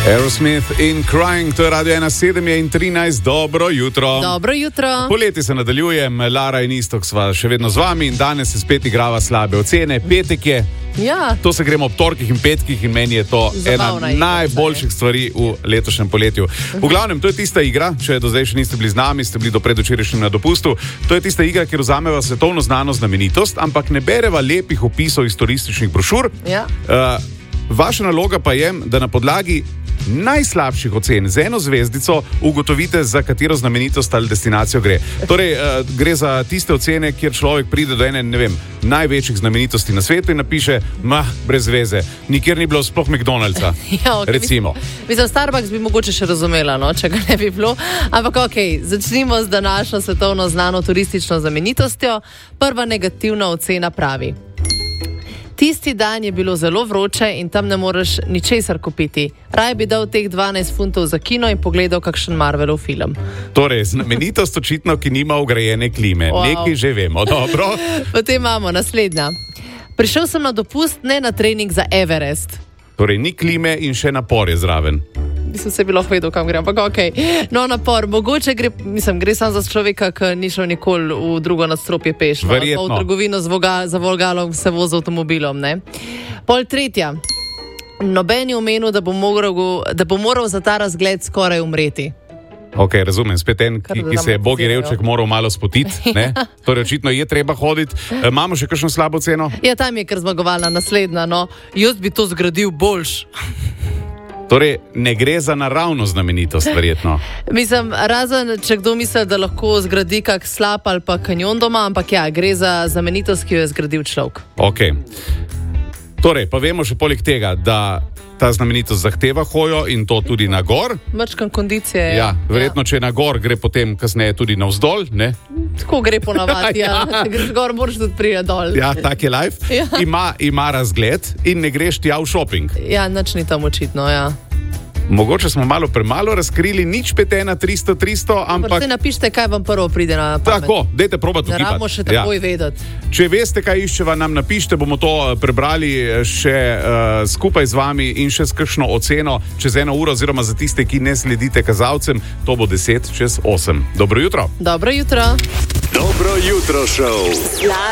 Aerosmith in Crying, to je Radio 1.7 in 13, dobro jutro. Dobro jutro. Poleti se nadaljujem, Lara in Istok sva še vedno z vami in danes se spet igrava slabe ocene. Petek je, to se gremo ob torkih in petkih in meni je to zabavna ena najboljših stvari v letošnjem poletju. V glavnem, to je tista igra, če do zdaj še niste bili z nami, ste bili do predvčerajšnjim na dopustu, to je tista igra, kjer vzameva svetovno znano znamenitost, ampak ne bereva lepih opisov iz turističnih brošur. Vaša naloga pa je, da na podlagi najslabših ocen z eno zvezdico ugotovite, za katero znamenitost ali destinacijo gre. Torej, gre za tiste ocene, kjer človek pride do ene, največjih znamenitosti na svetu in napiše, brez veze, nikjer ni bilo sploh McDonald'sa, recimo. Mislim, Starbucks bi mogoče še razumela, če ga ne bi bilo, ampak začnimo z današnjo svetovno znano turistično znamenitostjo. Prva negativna ocena pravi: tisti dan je bilo zelo vroče in tam ne moreš ničesar kupiti. Raj bi dal teh 12 funtov za kino in pogledal kakšen Marvelov film. Torej, znamenitost očitno, ki nima vgrajene klime. Nekaj že vemo, dobro. Potem imamo naslednja. Prišel sem na dopust, ne na trening za Everest. Torej, ni klime in še napor je zraven. Mislim, se bi lahko vedel, kam gre, ampak No, napor, mogoče gre samo za človeka, ki ni šel nikoli v drugo nadstropje peš. Verjetno. V trgovino za Volgalom se vozi avtomobilom, ne. Pol tretja. Noben je omenil, da bo moral za ta razgled skoraj umreti. Razumem, spet en, ki se je bogi revček moral malo spotiti, ne? Torej, očitno je treba hoditi. Imamo še kakšno slabo ceno? Ja, tam je kar zmagovalna naslednja, Jaz bi to zgradil boljš. Torej, ne gre za naravno znamenitost, verjetno. Mislim, razen, če kdo misli, da lahko zgradi kak slap ali pa kanjon doma, ampak gre za znamenitost, ki jo je zgradil človek. Torej, pa vemo še poleg tega, da ta znamenitost zahteva hojo in to tudi na gor. Mrčkan kondicije. Verjetno, če je na gor, gre potem kasneje tudi navzdol, ne? Tako gre ponavadi, greš gor, moraš tudi priti dol. Tak je life. Ima razgled in ne greš tja v šoping. Nič ni tam očitno, Mogoče smo malo premalo razkrili, nič 5-1, 300, ampak... Se napište, kaj vam prvo pride na pamet. Tako, dajte probati ugibati. Ne rabimo še takoj vedeti. Če veste, kaj iščeva, nam napište, bomo to prebrali še skupaj z vami in še s kakšno oceno čez 1 uro, oziroma za tiste, ki ne sledite kazalcem, to bo 10 čez 8. Dobro jutro. Dobro jutro. Dobro jutro, šov.